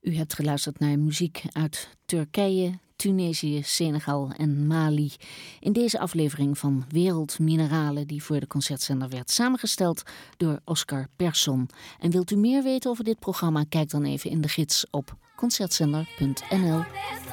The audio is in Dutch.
U hebt geluisterd naar muziek uit Turkije, Tunesië, Senegal en Mali. In deze aflevering van Wereldmineralen, die voor de Concertzender werd samengesteld door Oscar Persson. En wilt u meer weten over dit programma? Kijk dan even in de gids op concertzender.nl.